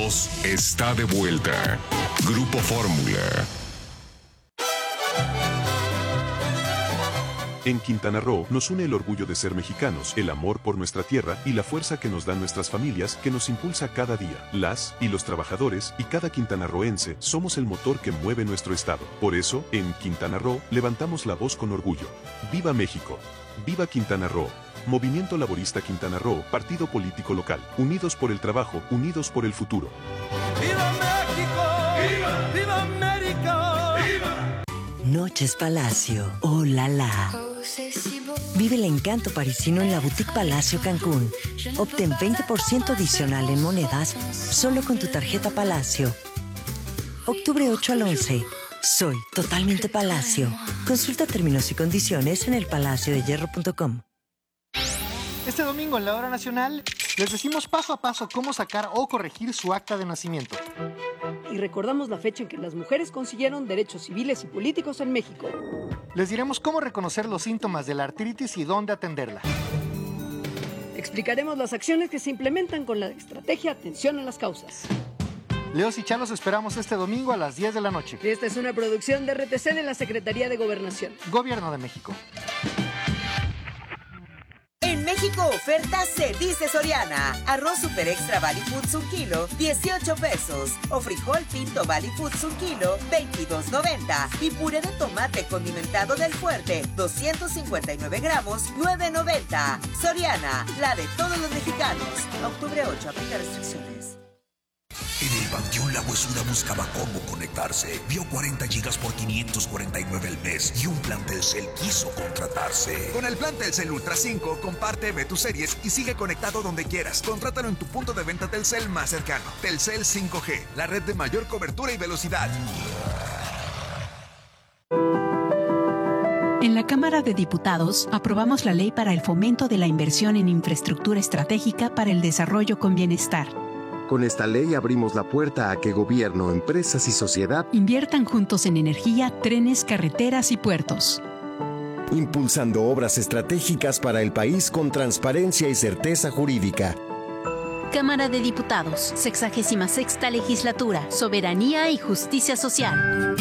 voz está de vuelta. Grupo Fórmula. En Quintana Roo nos une el orgullo de ser mexicanos, el amor por nuestra tierra y la fuerza que nos dan nuestras familias que nos impulsa cada día. Las y los trabajadores y cada quintanarroense somos el motor que mueve nuestro estado. Por eso, en Quintana Roo levantamos la voz con orgullo. ¡Viva México! ¡Viva Quintana Roo! Movimiento Laborista Quintana Roo, partido político local. Unidos por el trabajo, unidos por el futuro. ¡Viva México! ¡Viva! ¡Viva América! ¡Viva! Noches Palacio. ¡Oh, la la! Vive el encanto parisino en la Boutique Palacio Cancún. Obtén 20% adicional en monedas solo con tu tarjeta Palacio. Octubre 8 al 11. Soy totalmente Palacio. Consulta términos y condiciones en elpalaciodehierro.com. Este domingo en la Hora Nacional les decimos paso a paso cómo sacar o corregir su acta de nacimiento. Y recordamos la fecha en que las mujeres consiguieron derechos civiles y políticos en México. Les diremos cómo reconocer los síntomas de la artritis y dónde atenderla. Explicaremos las acciones que se implementan con la estrategia Atención a las Causas. Leos y Chá los esperamos este domingo a las 10 de la noche. Esta es una producción de RTC de la Secretaría de Gobernación. Gobierno de México. En México, oferta se dice Soriana. Arroz Super Extra Valley Foods 1 kilo, 18 pesos. O frijol pinto Valley Foods 1 kilo, 22.90. Y puré de tomate condimentado del Fuerte, 259 gramos, 9.90. Soriana, la de todos los mexicanos. Octubre 8, aplica restricciones. En el Panteón La Huesuda buscaba cómo conectarse. Vio 40 gigas por 549 al mes y un plan Telcel quiso contratarse. Con el plan Telcel Ultra 5, comparte, ve tus series y sigue conectado donde quieras. Contrátalo en tu punto de venta Telcel más cercano. Telcel 5G, la red de mayor cobertura y velocidad. En la Cámara de Diputados aprobamos la ley para el fomento de la inversión en infraestructura estratégica para el desarrollo con bienestar. Con esta ley abrimos la puerta a que gobierno, empresas y sociedad inviertan juntos en energía, trenes, carreteras y puertos. Impulsando obras estratégicas para el país con transparencia y certeza jurídica. Cámara de Diputados, 66ª Legislatura, Soberanía y Justicia Social.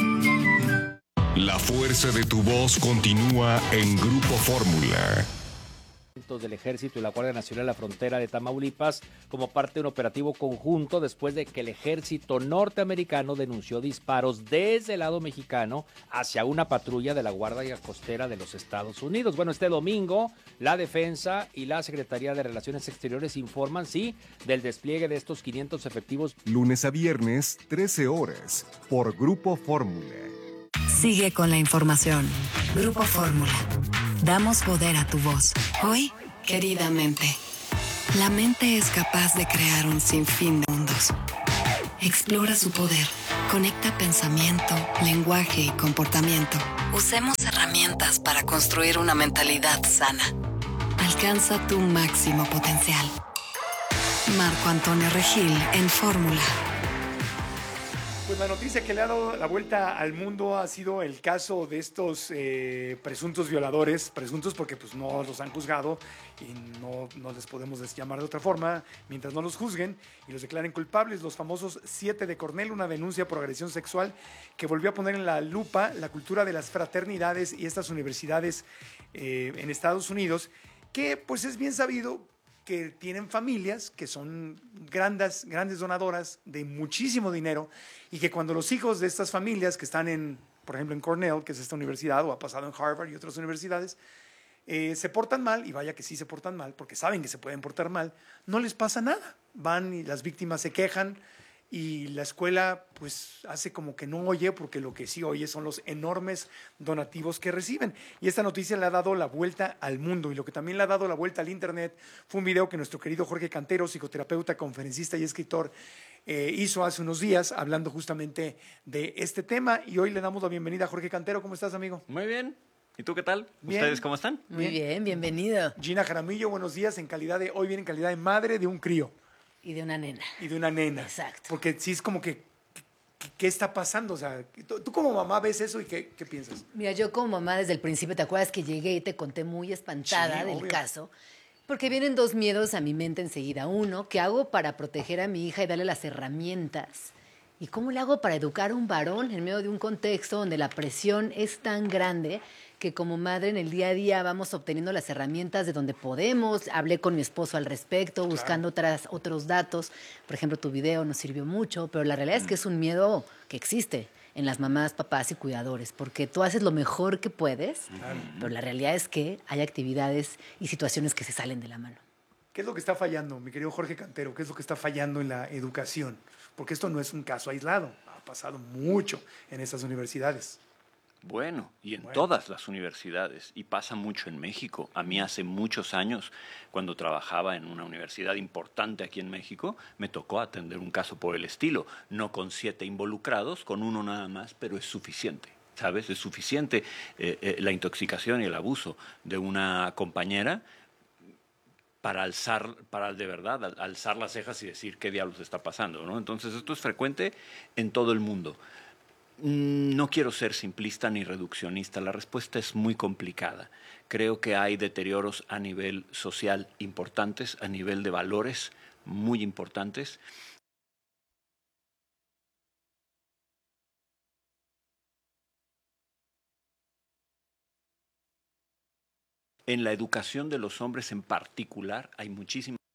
La fuerza de tu voz continúa en Grupo Fórmula. Del Ejército y la Guardia Nacional a la frontera de Tamaulipas como parte de un operativo conjunto después de que el ejército norteamericano denunció disparos desde el lado mexicano hacia una patrulla de la Guardia Costera de los Estados Unidos. Bueno, este domingo la Defensa y la Secretaría de Relaciones Exteriores informan, sí, del despliegue de estos 500 efectivos. Lunes a viernes, 13 horas, por Grupo Fórmula. Sigue con la información. Grupo Fórmula. Damos poder a tu voz. Hoy, queridamente. La mente es capaz de crear un sinfín de mundos. Explora su poder. Conecta pensamiento, lenguaje y comportamiento. Usemos herramientas para construir una mentalidad sana. Alcanza tu máximo potencial. Marco Antonio Regil en Fórmula. Pues la noticia que le ha dado la vuelta al mundo ha sido el caso de estos presuntos violadores, presuntos porque pues no los han juzgado y no les podemos llamar de otra forma, mientras no los juzguen y los declaren culpables, los famosos 7 de Cornell, una denuncia por agresión sexual que volvió a poner en la lupa la cultura de las fraternidades y estas universidades en Estados Unidos, que pues es bien sabido que tienen familias que son grandes donadoras de muchísimo dinero y que cuando los hijos de estas familias que están por ejemplo, en Cornell, que es esta universidad, o ha pasado en Harvard y otras universidades, se portan mal, y vaya que sí se portan mal, porque saben que se pueden portar mal, no les pasa nada. Van y las víctimas se quejan y la escuela pues hace como que no oye, porque lo que sí oye son los enormes donativos que reciben. Y esta noticia le ha dado la vuelta al mundo, y lo que también le ha dado la vuelta al internet fue un video que nuestro querido Jorge Cantero, psicoterapeuta, conferencista y escritor, hizo hace unos días hablando justamente de este tema, y hoy le damos la bienvenida a Jorge Cantero. ¿Cómo estás, amigo? Muy bien. ¿Y tú qué tal? Bien. ¿Ustedes cómo están? Muy bien, bienvenido. Gina Jaramillo, buenos días. Hoy viene en calidad de madre de un crío. Y de una nena. Y de una nena. Exacto. Porque sí es como que, ¿qué está pasando? O sea, tú como mamá ves eso y ¿qué piensas? Mira, yo como mamá desde el principio, ¿te acuerdas que llegué y te conté muy espantada del caso? Porque vienen dos miedos a mi mente enseguida. Uno, ¿qué hago para proteger a mi hija y darle las herramientas? ¿Y cómo le hago para educar a un varón en medio de un contexto donde la presión es tan grande que como madre en el día a día vamos obteniendo las herramientas de donde podemos? Hablé con mi esposo al respecto, buscando otros datos. Por ejemplo, tu video nos sirvió mucho, pero la realidad es que es un miedo que existe en las mamás, papás y cuidadores, porque tú haces lo mejor que puedes, pero la realidad es que hay actividades y situaciones que se salen de la mano. ¿Qué es lo que está fallando, mi querido Jorge Cantero? ¿Qué es lo que está fallando en la educación? Porque esto no es un caso aislado, ha pasado mucho en estas universidades. Bueno, y en todas las universidades, y pasa mucho en México. A mí hace muchos años, cuando trabajaba en una universidad importante aquí en México, me tocó atender un caso por el estilo, no con 7 involucrados, con 1 nada más, pero es suficiente. ¿Sabes? Es suficiente la intoxicación y el abuso de una compañera para de verdad alzar las cejas y decir qué diablos está pasando, ¿no? Entonces esto es frecuente en todo el mundo. No quiero ser simplista ni reduccionista, la respuesta es muy complicada. Creo que hay deterioros a nivel social importantes, a nivel de valores muy importantes. En la educación de los hombres en particular hay muchísimas